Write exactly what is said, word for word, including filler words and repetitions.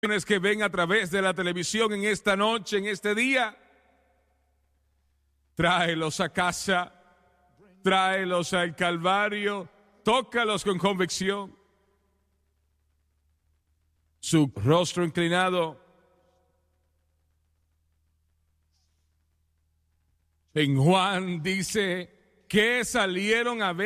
que ven a través de la televisión en esta noche, en este día, tráelos a casa, tráelos al Calvario, tócalos con convicción. Su rostro inclinado. En Juan dice que salieron a ver